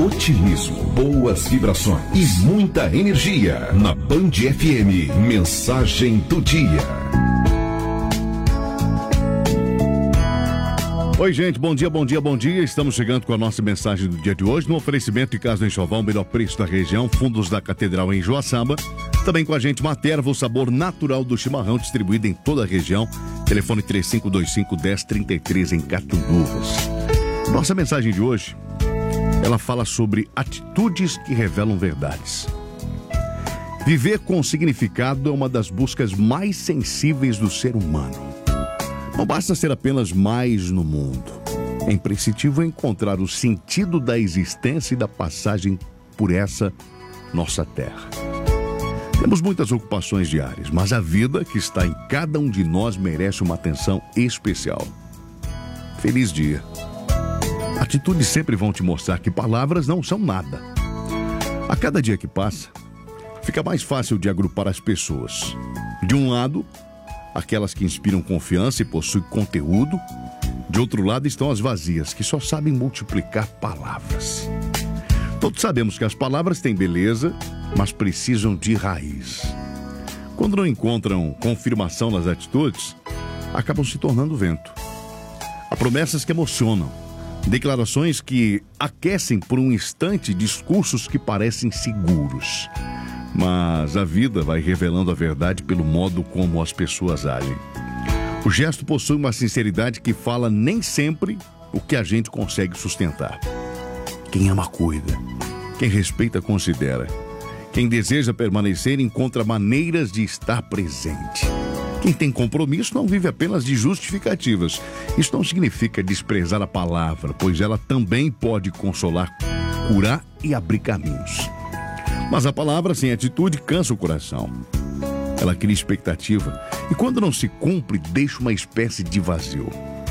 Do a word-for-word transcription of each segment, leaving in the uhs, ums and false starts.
otimismo, boas vibrações e muita energia. Na Band F M, mensagem do dia. Oi, gente, bom dia, bom dia, bom dia. Estamos chegando com a nossa mensagem do dia de hoje, no oferecimento de Casa do Enxoval, o melhor preço da região, fundos da Catedral em Joaçaba. Também com a gente, Materva, o sabor natural do chimarrão, distribuído em toda a região. Telefone três cinco dois cinco, um zero três três em Catunduvas. Nossa mensagem de hoje, ela fala sobre atitudes que revelam verdades. Viver com significado é uma das buscas mais sensíveis do ser humano. Não basta ser apenas mais no mundo. É imprescindível encontrar o sentido da existência e da passagem por essa nossa terra. Temos muitas ocupações diárias, mas a vida que está em cada um de nós merece uma atenção especial. Feliz dia. Atitudes sempre vão te mostrar que palavras não são nada. A cada dia que passa, fica mais fácil de agrupar as pessoas. De um lado, aquelas que inspiram confiança e possuem conteúdo. De outro lado estão as vazias, que só sabem multiplicar palavras. Todos sabemos que as palavras têm beleza, mas precisam de raiz. Quando não encontram confirmação nas atitudes, acabam se tornando vento. Há promessas que emocionam, declarações que aquecem por um instante, discursos que parecem seguros. Mas a vida vai revelando a verdade pelo modo como as pessoas agem. O gesto possui uma sinceridade que fala nem sempre o que a gente consegue sustentar. Quem ama, cuida. Quem respeita, considera. Quem deseja permanecer, encontra maneiras de estar presente. Quem tem compromisso não vive apenas de justificativas. Isso não significa desprezar a palavra, pois ela também pode consolar, curar e abrir caminhos. Mas a palavra sem atitude cansa o coração. Ela cria expectativa e quando não se cumpre, deixa uma espécie de vazio.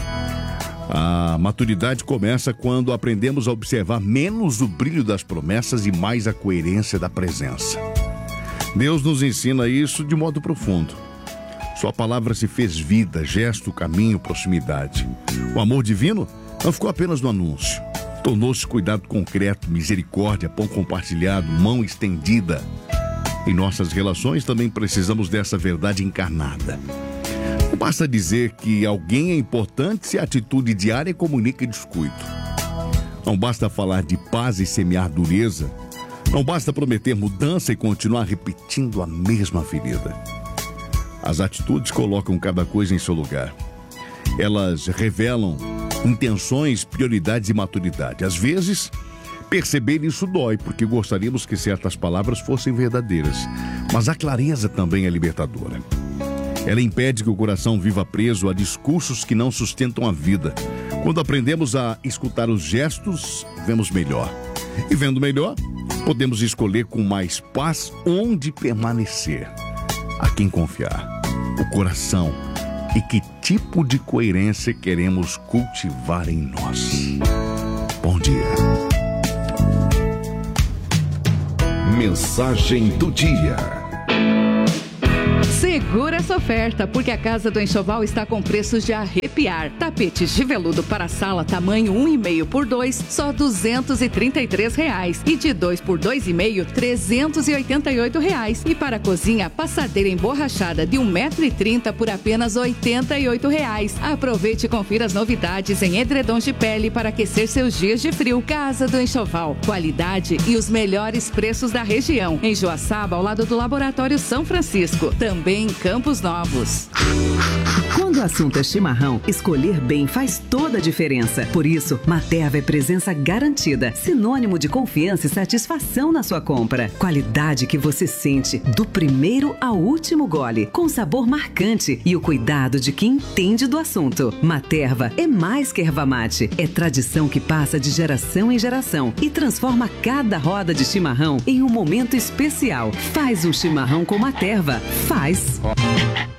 A maturidade começa quando aprendemos a observar menos o brilho das promessas e mais a coerência da presença. Deus nos ensina isso de modo profundo. Sua palavra se fez vida, gesto, caminho, proximidade. O amor divino não ficou apenas no anúncio. Tornou-se cuidado concreto, misericórdia, pão compartilhado, mão estendida. Em nossas relações também precisamos dessa verdade encarnada. Não basta dizer que alguém é importante se a atitude diária comunica descuido. Não basta falar de paz e semear dureza. Não basta prometer mudança e continuar repetindo a mesma ferida. As atitudes colocam cada coisa em seu lugar. Elas revelam intenções, prioridades e maturidade. Às vezes, perceber isso dói, porque gostaríamos que certas palavras fossem verdadeiras. Mas a clareza também é libertadora. Ela impede que o coração viva preso a discursos que não sustentam a vida. Quando aprendemos a escutar os gestos, vemos melhor. E vendo melhor, podemos escolher com mais paz onde permanecer. A quem confiar. O coração. E que tipo de coerência queremos cultivar em nós. Bom dia. Mensagem do dia. Segura essa oferta, porque a Casa do Enxoval está com preços de arrepiar. Tapetes de veludo para sala tamanho um e meio por dois, só duzentos e trinta e três reais. E de dois por dois e meio, trezentos e oitenta e oito reais. E para a cozinha, passadeira emborrachada de um metro e trinta por apenas oitenta e oito reais. Aproveite e confira as novidades em edredons de pele para aquecer seus dias de frio. Casa do Enxoval, qualidade e os melhores preços da região. Em Joaçaba, ao lado do Laboratório São Francisco. Também em Campos Novos. Quando o assunto é chimarrão, escolher bem faz toda a diferença. Por isso, Materva é presença garantida, sinônimo de confiança e satisfação na sua compra. Qualidade que você sente do primeiro ao último gole, com sabor marcante e o cuidado de quem entende do assunto. Materva é mais que erva mate, é tradição que passa de geração em geração e transforma cada roda de chimarrão em um momento especial. Faz um chimarrão com Materva. Faz.